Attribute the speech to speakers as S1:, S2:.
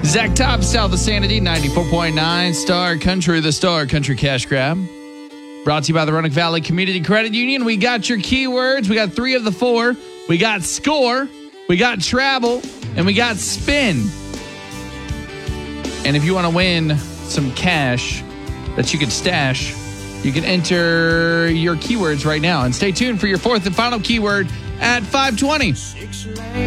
S1: Zach Top, South of Sanity, 94.9 Star Country, the Star Country Cash Grab. Brought to you by the Roanoke Valley Community Credit Union. We got your keywords. We got 3 of the 4. We got score, we got travel, and we got spin. And if you want to win some cash that you could stash, you can enter your keywords right now. And stay tuned for your 4th and final keyword at 5:20.